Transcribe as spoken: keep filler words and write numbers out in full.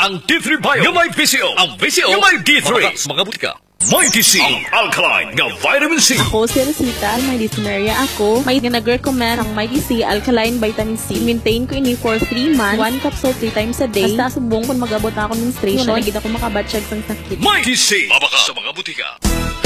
ang D three Bio nga may P C O. Ang P C O nga may D three. Mga butika. May T C, ang alkaline nga vitamin C. Ako si Rosita, may listenerya ako. May nag-recommend ang May T C Alkaline Vitamin C. Maintain ko ini for three months. One capsule three times a day. Basta subong kung mag-abot na ako menstruation. Nagigit ako makabatsyag sa sakit. May T C, mabaka sa mga butika.